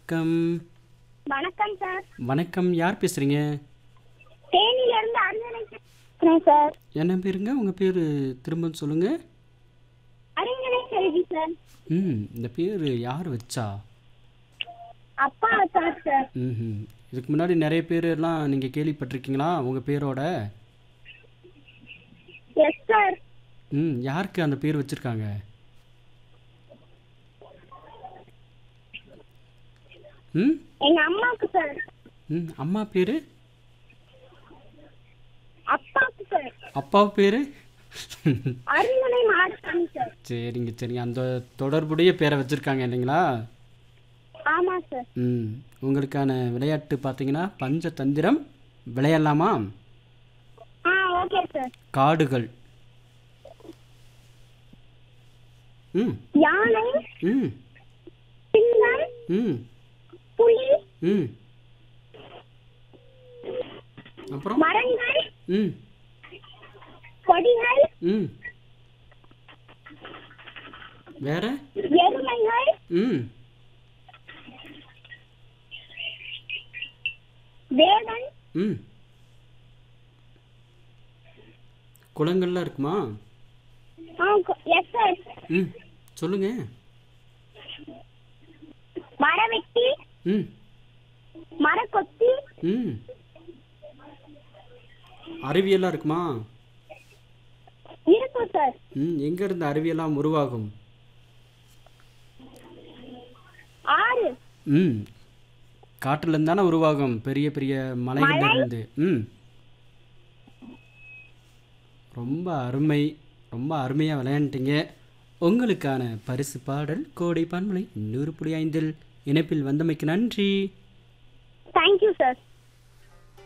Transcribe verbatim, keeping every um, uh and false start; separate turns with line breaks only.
வணக்கம்.
வணக்கம் சார்.
வணக்கம். யார் பேசுறீங்க?
தேனியில இருந்து அருணனை பேசுறேன் சார்.
என்ன பேருங்க? உங்க பேரு திரும்ப சொல்லுங்க.
அருணனை செல்வி சார்.
ம் இந்த பேரு யார் வச்சா?
அப்பா சார் சார்.
ம் இதுக்கு முன்னாடி நிறைய பேர் எல்லாம் நீங்க கேள்விப்பட்டிருக்கீங்களா உங்க பேரோட?
Yes sir.
ம் யாருக்கு அந்த பேர் வச்சிருக்காங்க? ம்
எங்க அம்மாவுக்கு சார்.
ம் அம்மா பேரு?
அப்பாவுக்கு சார்.
அப்பா பேரு?
அருணனை மாடசாமி சார்.
சரிங்க சரிங்க. அந்த தொடர்புடைய பேரை வச்சிருக்காங்க இல்லைங்களா?
ஆமா சார்.
ம் உங்களுக்கான விளையாட்டு பார்த்தீங்கன்னா பஞ்சதந்திரம் விளையாடலாமா?
ஆ ஓகே சார்.
காடுகள். ம்
யானை,
ம்
சிங்கம்,
ம்
புலி,
ம் அப்புறம்
மரங்கள்,
ம்
கொடிகள்,
ம் வேற
எருமைகள்,
ம்
வேடன்,
ம் குளங்கள்லாம் இருக்குமா?
ஆ எஸ் சார்.
ம் சொல்லுங்க.
மரவெட்டி,
ம்
மரக்கொத்தி,
ம் அருவியெல்லாம் இருக்குமா?
இருக்கும் சார்.
ம் எங்க இருந்து அருவியெல்லாம் உருவாகும்?
ஆறு,
ம் காட்டுல இருந்து தானே உருவாகும், பெரிய பெரிய மலைகள்ல
மலை.
இருந்து. ம் ரொம்ப அருமை. ரொம்ப அருமையாக விளையாண்டுட்டீங்க. உங்களுக்கான பரிசு பாடல் கோடை பன்மலை நூறு புள்ளி ஐந்தில் இணைப்பில் வந்தமைக்கு நன்றி.
Thank you sir.